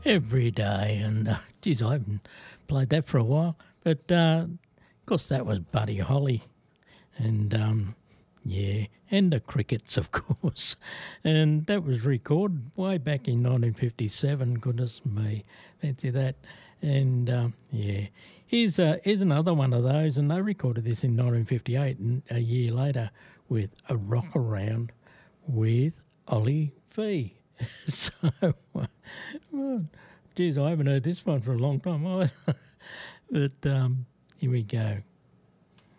every day. And, geez, I haven't played that for a while. But, of course, that was Buddy Holly. And, yeah, and the Crickets, of course. And that was recorded way back in 1957. Goodness me, fancy that. And, yeah, here's another one of those. And they recorded this in 1958 and a year later with A Rock Around with Ollie V. So, well, geez, I haven't heard this one for a long time either. But here we go.